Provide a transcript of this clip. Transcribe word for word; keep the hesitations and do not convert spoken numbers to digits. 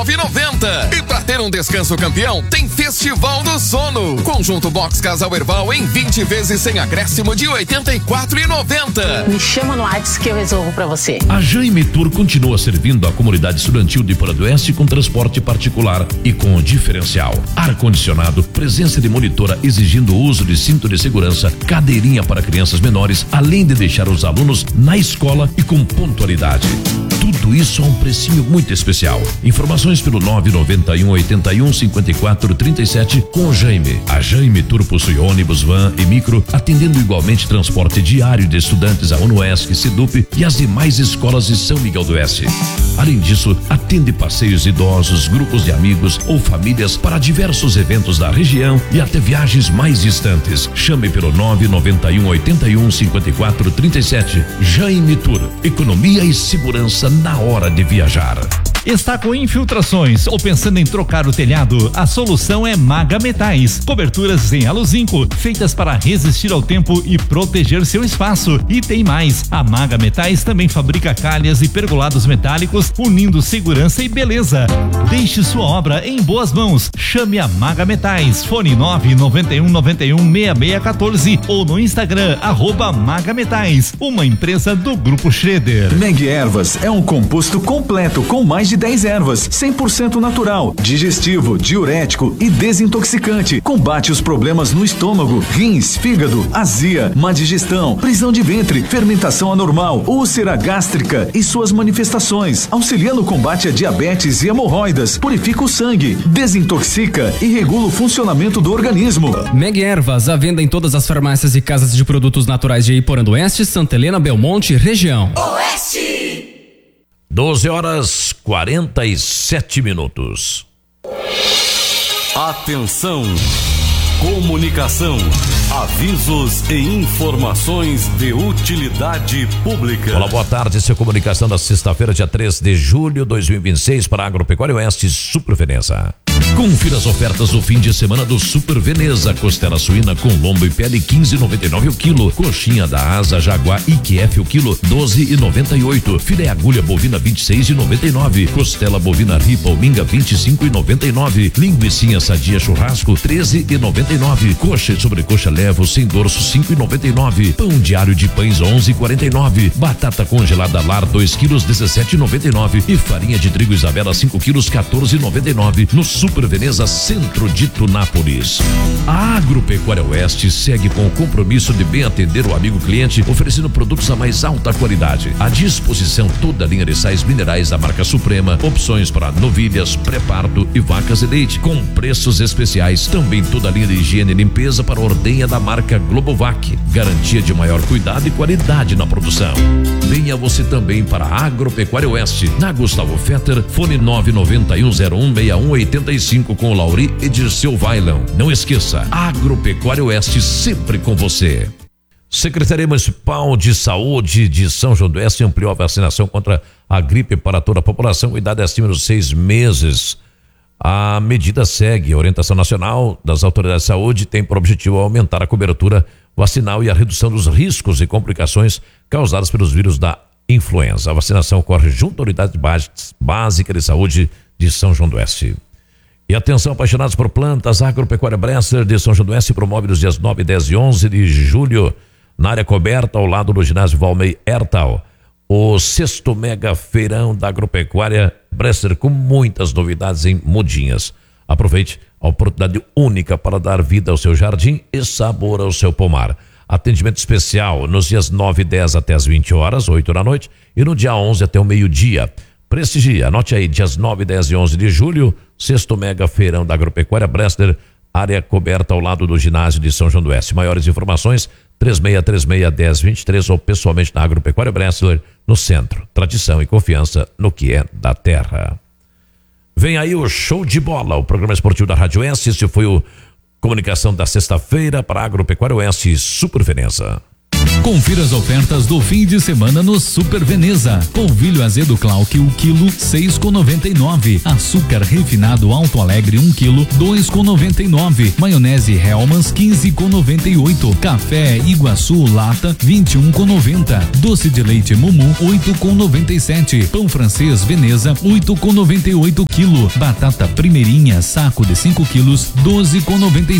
nove e noventa. E para ter um descanso campeão, tem Festival do Sono. Conjunto Box Casal Herbal em vinte vezes sem acréscimo de oitenta e quatro reais e noventa centavos. Me chama no WhatsApp que eu resolvo para você. A Jaime Tour continua servindo a comunidade estudantil de Porã do Oeste com transporte particular e com diferencial. Ar-condicionado, presença de monitora exigindo o uso de cinto de segurança, cadeirinha para crianças menores, além de deixar os alunos na escola e com pontualidade. Tudo isso a um precinho muito especial. Informações pelo nove nove um, oito um, cinco quatro três sete com o Jaime. A Jaime Tour possui ônibus, van e micro, atendendo igualmente transporte diário de estudantes a UNOESC, SEDUP e as demais escolas de São Miguel do Oeste. Além disso, atende passeios idosos, grupos de amigos ou famílias para diversos eventos da região e até viagens mais distantes. Chame pelo nove nove um, oito um, cinco quatro três sete. Jaime Tour. Economia e segurança na hora de viajar. Está com infiltrações ou pensando em trocar o telhado? A solução é Maga Metais. Coberturas em aluzinco, feitas para resistir ao tempo e proteger seu espaço. E tem mais, a Maga Metais também fabrica calhas e pergolados metálicos, unindo segurança e beleza. Deixe sua obra em boas mãos. Chame a Maga Metais. Fone nove nove um, nove um, seis seis um quatro ou no Instagram, arroba Maga Metais, uma empresa do Grupo Schroeder. Meg Ervas é um composto completo com mais de dez ervas, cem por cento natural, digestivo, diurético e desintoxicante. Combate os problemas no estômago, rins, fígado, azia, má digestão, prisão de ventre, fermentação anormal, úlcera gástrica e suas manifestações. Auxilia no combate a diabetes e hemorroidas, purifica o sangue, desintoxica e regula o funcionamento do organismo. Meg Ervas, à venda em todas as farmácias e casas de produtos naturais de Iporã do Oeste, Santa Helena, Belmonte, região. Oeste! doze horas quarenta e sete minutos. Atenção! Comunicação, avisos e informações de utilidade pública. Olá, boa tarde, essa é a comunicação da sexta-feira, dia três de julho de dois mil e vinte e seis para a Agropecuária Oeste Super Veneza. Confira as ofertas do fim de semana do Super Veneza. Costela suína com lombo e pele quinze e noventa e nove o quilo. Coxinha da Asa Jaguar I Q F o quilo doze e noventa e oito. Filé agulha bovina vinte e seis e noventa e nove. Costela bovina ripa ou minga vinte e cinco e noventa e nove. Linguicinha sadia churrasco treze e noventa e nove. Coxa e sobrecoxa levo sem dorso cinco e noventa e nove. Pão diário de pães onze e quarenta e nove. Batata congelada lar dois quilos dezessete e noventa e nove. E farinha de trigo Isabela cinco quilos quatorze e noventa e nove. No Super Veneza, centro de Tunápolis. A Agropecuária Oeste segue com o compromisso de bem atender o amigo cliente, oferecendo produtos a mais alta qualidade. À disposição toda a linha de sais minerais da marca Suprema, opções para novilhas, pré-parto e vacas e leite, com preços especiais. Também toda a linha de higiene e limpeza para a ordenha da marca Globovac. Garantia de maior cuidado e qualidade na produção. Venha você também para a Agropecuária Oeste, na Gustavo Fetter, fone nove nove um zero um seis um oito cinco com o Lauri e Dirceu Vailão. Não esqueça, Agropecuária Oeste sempre com você. Secretaria Municipal de Saúde de São João do Oeste ampliou a vacinação contra a gripe para toda a população com idade acima dos seis meses. A medida segue a orientação nacional das autoridades de saúde, tem por objetivo aumentar a cobertura vacinal e a redução dos riscos e complicações causadas pelos vírus da influenza. A vacinação ocorre junto à Unidade Básica de Saúde de São João do Oeste. E atenção, apaixonados por plantas, a Agropecuária Bresser de São João do Oeste promove nos dias nove, dez e onze de julho, na área coberta, ao lado do ginásio Valmei Ertal, o sexto mega feirão da Agropecuária Bresser, com muitas novidades em mudinhas. Aproveite a oportunidade única para dar vida ao seu jardim e sabor ao seu pomar. Atendimento especial nos dias nove e dez até as vinte horas, oito da noite, e no dia onze até o meio-dia. Prestigie, anote aí, dias nove, dez e onze de julho, sexto mega feirão da Agropecuária Bresser, área coberta ao lado do ginásio de São João do Oeste. Maiores informações, três seis três seis, um zero dois três ou pessoalmente na Agropecuária Bresser, no centro. Tradição e confiança no que é da terra. Vem aí o Show de Bola, o programa esportivo da Rádio Oeste. Este foi o Comunicação da sexta-feira para a Agropecuária Oeste Super Veneza. Confira as ofertas do fim de semana no Super Veneza. Polvilho azedo Clark, o quilo, seis com noventa e nove. Açúcar refinado Alto Alegre, um quilo, dois com noventa e nove. Maionese Hellmann's, quinze com noventa e oito. Café Iguaçu lata, vinte e um com noventa. Doce de leite Mumu, oito com noventa e sete. Pão francês Veneza, oito com noventa e oito quilo. Batata primeirinha saco de cinco quilos, doze com noventa e